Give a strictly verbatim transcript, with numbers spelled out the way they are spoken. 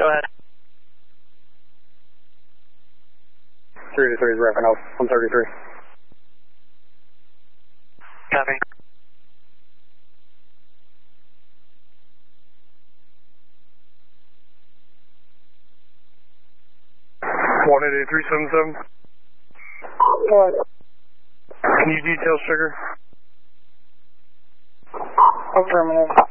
ahead. three to three is wrapping up. one thirty-three. Copy. one eight eight three seven seven. What? Can you detail sugar? Affirmative.